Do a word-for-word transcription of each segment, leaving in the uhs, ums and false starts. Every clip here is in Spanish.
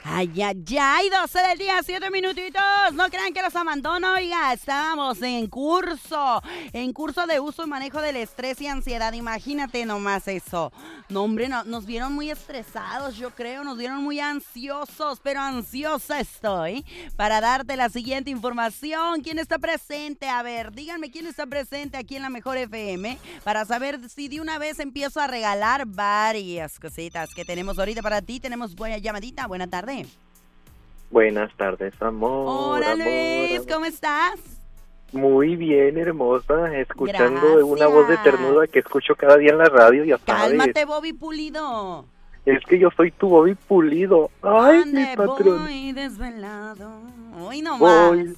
Ay, ay, ay, doce del día, siete minutitos. No crean que los abandono, oiga, estábamos en curso, en curso de uso y manejo del estrés y ansiedad. Imagínate nomás eso. No, hombre, no, nos vieron muy estresados, yo creo, nos vieron muy ansiosos, pero ansiosa estoy para darte la siguiente información. ¿Quién está presente? A ver, díganme quién está presente aquí en la Mejor F M para saber si de una vez empiezo a regalar varias cositas que tenemos ahorita para ti. Tenemos buena llamadita, buena tarde. Buenas tardes, amor. Hola, amor, Luis, amor. ¿cómo estás? Muy bien, hermosa, escuchando Gracias. una voz de ternura que escucho cada día en la radio, ya sabes. Cálmate, Bobby Pulido. Es que yo soy tu Bobby Pulido. Ay, Ande, mi patrón. voy desvelado. Hoy no más. Voy.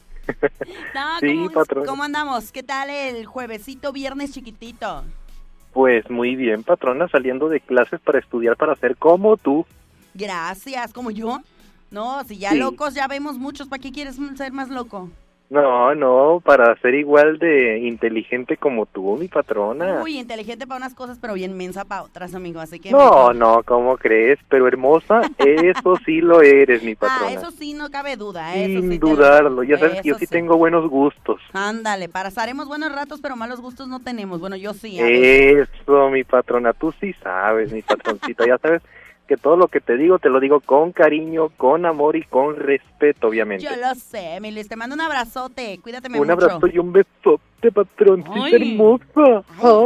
No, Sí, ¿cómo, patrón. ¿Cómo andamos? ¿Qué tal el juevesito, viernes chiquitito? Pues muy bien, patrona, saliendo de clases para estudiar para ser como tú. Gracias, ¿como yo? No, si ya Sí. locos ya vemos muchos, ¿para qué quieres ser más loco? No, no, para ser igual de inteligente como tú, mi patrona. Uy, inteligente para unas cosas, pero bien mensa para otras, amigo, así que... No, mejor. no, ¿cómo crees? Pero hermosa, eso sí lo eres, mi Ah, patrona. eso sí, no cabe duda, eso Sin sí te lo- dudarlo, ya sabes que yo eso sí tengo buenos gustos. Ándale, pasaremos buenos ratos, pero malos gustos no tenemos. Bueno, yo sí. a veces. Eso, mi patrona, tú sí sabes, mi patroncita, ya sabes que todo lo que te digo, te lo digo con cariño, con amor y con respeto, obviamente. Yo lo sé, mi Luis, te mando un abrazote, cuídateme Un mucho. abrazo y un besote, patroncita Ay. hermosa.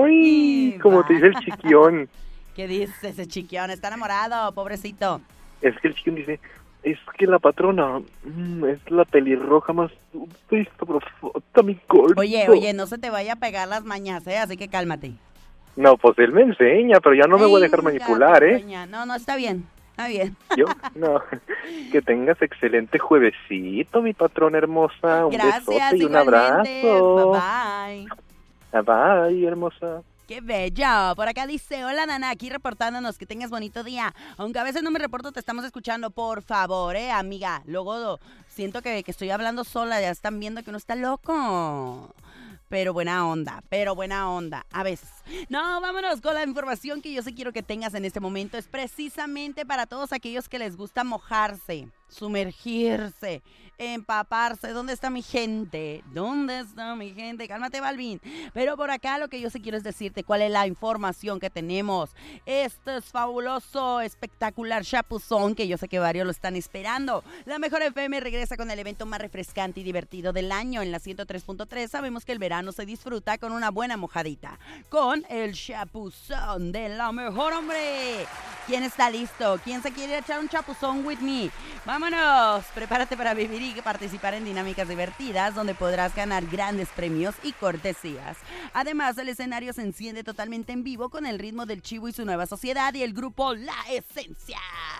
Ay, Ay, como va. te dice el chiquión. ¿Qué dice ese chiquión? Está enamorado, pobrecito. Es que el chiquión dice, es que la patrona mm, es la pelirroja más triste, profunda, mi cuerpo. Oye, oye, no se te vaya a pegar las mañas, ¿eh? Así que cálmate. No, pues él me enseña, pero ya no me voy a dejar Venga, manipular, ¿eh? pequeña. No, no, está bien, está bien. Yo, no. Que tengas excelente juevesito, mi patrona hermosa. Un Gracias, besote y un igualmente. abrazo. Bye, bye. Bye, hermosa. ¡Qué bello! Por acá dice, hola, Nana, aquí reportándonos, que tengas bonito día. Aunque a veces no me reporto, te estamos escuchando, por favor, ¿eh, amiga? Luego siento que, que estoy hablando sola, ya están viendo que uno está loco. Pero buena onda, pero buena onda, a veces. No, vámonos con la información que yo sí quiero que tengas en este momento. Es precisamente para todos aquellos que les gusta mojarse, sumergirse, empaparse. ¿Dónde está mi gente? ¿Dónde está mi gente? Cálmate, Balvin. Pero por acá lo que yo sí quiero es decirte cuál es la información que tenemos. Este es fabuloso, espectacular chapuzón que yo sé que varios lo están esperando. La Mejor F M regresa con el evento más refrescante y divertido del año en la ciento tres punto tres. Sabemos que el verano se disfruta con una buena mojadita. Con el chapuzón de la mejor, hombre. ¿Quién está listo? ¿Quién se quiere echar un chapuzón with me? Vámonos. Prepárate para vivir y participar en dinámicas divertidas donde podrás ganar grandes premios y cortesías. Además, el escenario se enciende totalmente en vivo con el ritmo del Chivo y su nueva sociedad y el grupo La Esencia.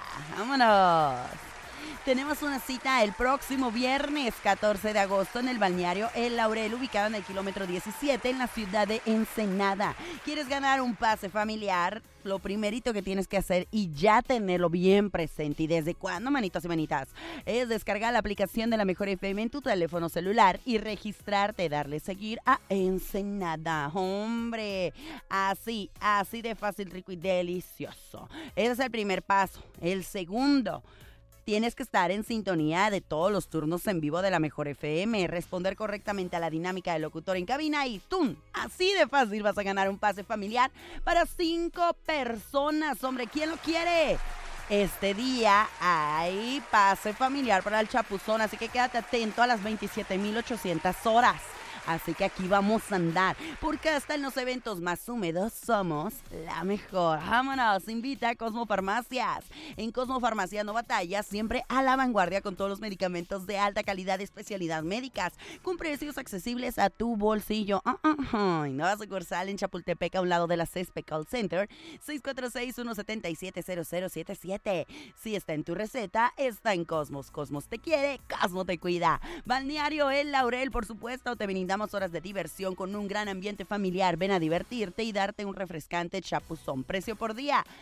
¡Vámonos! Tenemos una cita el próximo viernes catorce de agosto en el balneario El Laurel, ubicado en el kilómetro diecisiete en la ciudad de Ensenada. ¿Quieres ganar un pase familiar? Lo primerito que tienes que hacer y ya tenerlo bien presente. ¿Y desde cuándo, manitos y manitas? Es descargar la aplicación de La Mejor F M en tu teléfono celular y registrarte, darle seguir a Ensenada. ¡Hombre! Así, así de fácil, rico y delicioso. Ese es el primer paso. El segundo... Tienes que estar en sintonía de todos los turnos en vivo de La Mejor F M, responder correctamente a la dinámica del locutor en cabina y ¡tum! Así de fácil vas a ganar un pase familiar para cinco personas. Hombre, ¿quién lo quiere? Este día hay pase familiar para el chapuzón, así que quédate atento a las veintisiete mil ochocientas horas. Así que aquí vamos a andar, porque hasta en los eventos más húmedos somos la mejor. Vámonos, invita a Cosmo Farmacias. En Cosmo Farmacia no batallas, siempre a la vanguardia con todos los medicamentos de alta calidad de especialidad médicas, con precios accesibles a tu bolsillo. Uh, uh, uh. Nueva sucursal en Chapultepec, a un lado de la Césped Call Center, seis cuatro seis, uno siete siete, cero cero siete siete. Si está en tu receta, está en Cosmos. Cosmos te quiere, Cosmo te cuida. Balneario El Laurel, por supuesto, te brindamos horas de diversión con un gran ambiente familiar. Ven a divertirte y darte un refrescante chapuzón. Precio por día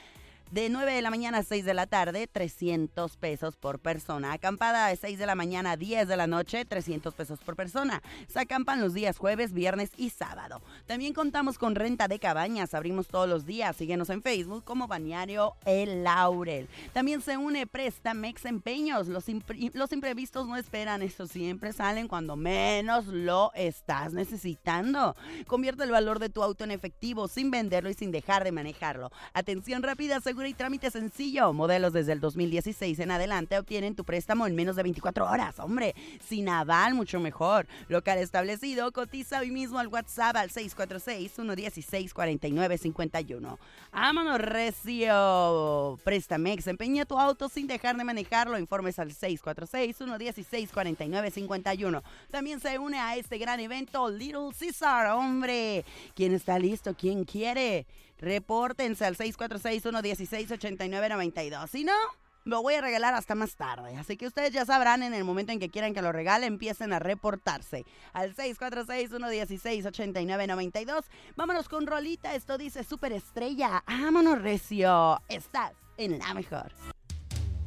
De nueve de la mañana a seis de la tarde, trescientos pesos por persona. Acampada de seis de la mañana a diez de la noche, trescientos pesos por persona. Se acampan los días jueves, viernes y sábado. También contamos con renta de cabañas. Abrimos todos los días. Síguenos en Facebook como Balneario El Laurel. También se une Prestamex Empeños. Los, impre- los imprevistos no esperan. Estos siempre salen cuando menos lo estás necesitando. Convierte el valor de tu auto en efectivo sin venderlo y sin dejar de manejarlo. Atención rápida, segura y trámite sencillo. Modelos desde el dos mil dieciséis en adelante obtienen tu préstamo en menos de veinticuatro horas. Hombre, sin aval, mucho mejor. Local establecido, cotiza hoy mismo al WhatsApp al seis cuatro seis, uno uno seis, cuatro nueve cinco uno. ¡Vámonos, recio! Préstamex, empeña tu auto sin dejar de manejarlo. Informes al seis cuatro seis, uno uno seis, cuatro nueve cinco uno. También se une a este gran evento Little Caesar. Hombre, ¿quién está listo? ¿Quién quiere? Repórtense al seis cuatro seis, uno uno seis, ocho nueve nueve dos. Si no, lo voy a regalar hasta más tarde. Así que ustedes ya sabrán en el momento en que quieran que lo regale, empiecen a reportarse. Al seis cuatro seis, uno uno seis, ocho nueve nueve dos. Vámonos con rolita. Esto dice Superestrella. Vámonos, recio. Estás en la mejor.